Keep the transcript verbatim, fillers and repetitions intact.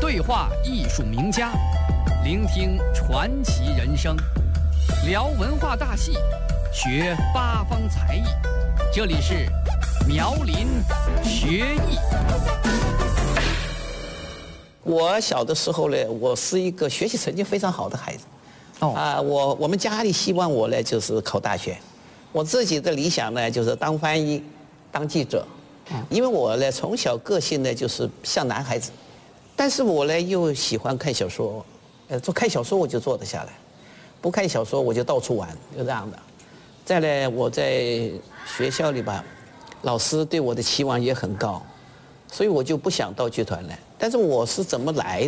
对话艺术名家，聆听传奇人生，聊文化大戏，学八方才艺。这里是苗林学艺。 我小的时候呢，我是一个学习成绩非常好的孩子。哦啊，我我们家里希望我呢就是考大学，我自己的理想呢就是当翻译、当记者。因为我呢从小个性呢就是像男孩子，但是我呢又喜欢看小说，呃，做看小说我就坐得下来，不看小说我就到处玩，就这样的。再来我在学校里吧，老师对我的期望也很高，所以我就不想到剧团来。但是我是怎么来